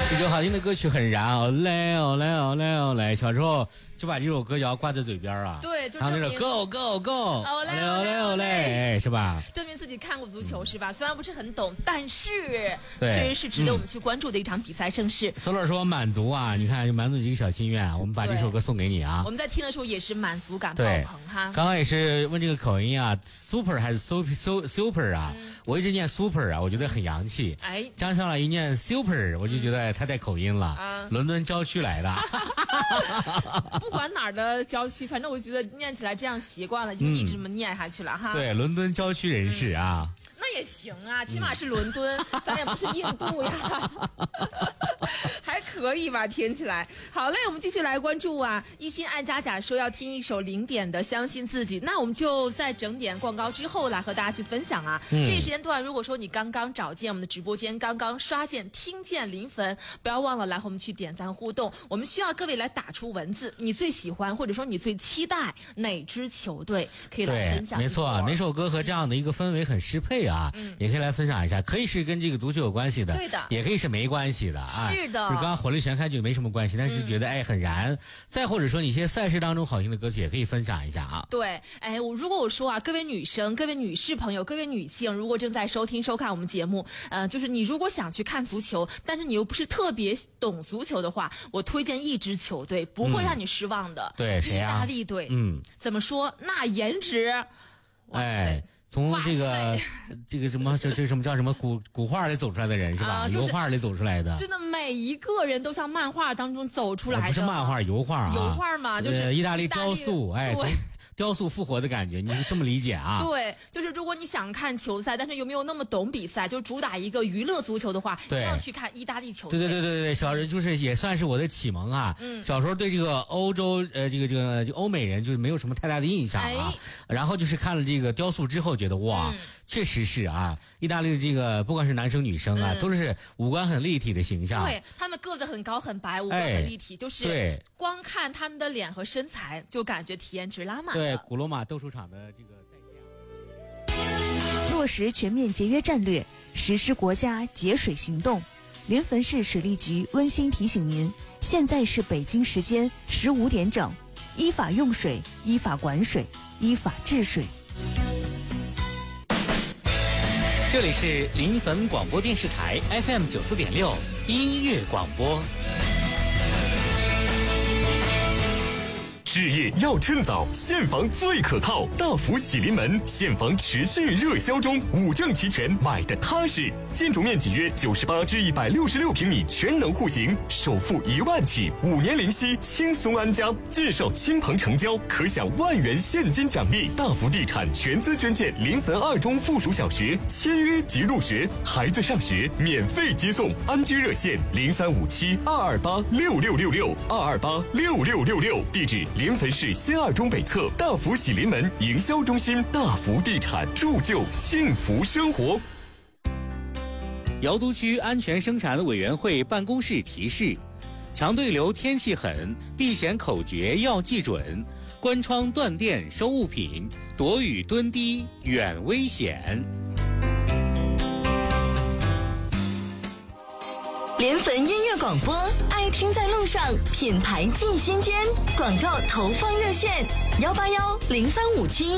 这首好听的歌曲很燃哦嘞哦嘞哦嘞哦嘞，小时候就把这首歌谣挂在嘴边啊。 对，就唱那首 Go Go Go， 哦嘞哦嘞哦嘞，是吧？ 证明自己看过足球是吧？虽然不是很懂，但是对确实是值得我们去关注的一场比赛盛事。 索乐说满足啊，你看就满足一个小心愿，我们把这首歌送给你啊。 我们在听的时候也是满足感爆棚哈。 刚刚也是问这个口音啊 ，super 还是 super 啊？我一直念 super 啊，我觉得很洋气。 哎， 张上来一念 super， 我就觉得他带口音了。伦敦郊区来的。 不管哪儿的郊区，反正我觉得念起来这样习惯了，就一直这么念下去了哈。 对，伦敦郊区人士啊。 那也行啊，起码是伦敦，咱也不是印度呀。还可以吧，听起来好嘞。我们继续来关注啊，一心爱佳佳说要听一首零点的《相信自己》，那我们就在整点广告之后来和大家去分享啊。这个时间段，如果说你刚刚找见我们的直播间，刚刚刷见听见零粉，不要忘了来和我们去点赞互动。我们需要各位来打出文字，你最喜欢或者说你最期待哪支球队，可以来分享。 没错，哪首歌和这样的一个氛围很适配啊？也可以来分享一下，可以是跟这个足球有关系的， 对的， 也可以是没关系的啊。 是的， 就是刚刚火力全开就没什么关系，但是觉得很燃。再或者说你一些赛事当中好听的歌曲也可以分享一下啊。 对，如果我说啊，各位女生、各位女士朋友、各位女性，如果正在收听收看我们节目，就是你如果想去看足球，但是你又不是特别懂足球的话，我推荐一支球队，不会让你失望的。 对，谁啊？ 意大利队。怎么说？那颜值，哇塞。 从这个什么这什么叫什么古画里走出来的人是吧？油画里走出来的， 真的每一个人都像漫画当中走出来的。 不是漫画，油画啊， 油画嘛，就是意大利雕塑，从雕塑复活的感觉，你这么理解啊？ 对，就是如果你想看球赛，但是又没有那么懂比赛，就主打一个娱乐足球的话，一定要去看意大利球队。 对，小人就是也算是我的启蒙啊。小时候对这个欧洲这个欧美人就是没有什么太大的印象啊。然后就是看了这个雕塑之后，觉得哇，确实是啊，意大利的这个不管是男生女生啊，都是五官很立体的形象。 对，他们个子很高很白，五官很立体，就是光看他们的脸和身材，就感觉体验值拉满了。 对，古罗马斗兽场的这个在线。落实全面节约战略，实施国家节水行动。临汾市水利局温馨提醒您，现在是北京时间15点整，依法用水，依法管水，依法治水。 这里是临汾广播电视台 FM 94.6音乐广播。 置业要趁早，现房最可靠。大福喜临门，现房持续热销中，5证齐全，买的踏实。建筑面积约98至166平米，全能户型，首付1万起，5年零息，轻松安家。介绍亲朋成交，可享1万元现金奖励。大福地产全资捐建临汾2中附属小学，签约即入学，孩子上学免费接送。安居热线035722826666，22866666，地址临汾市新2中北侧大福喜临门营销中心。大福地产，铸就幸福生活。 瑶都区安全生产委员会办公室提示：强对流天气狠，避险口诀要记准，关窗断电收物品，躲雨蹲低远危险。 临汾音乐广播，爱听在路上，品牌进心间。广告投放热线：1810357。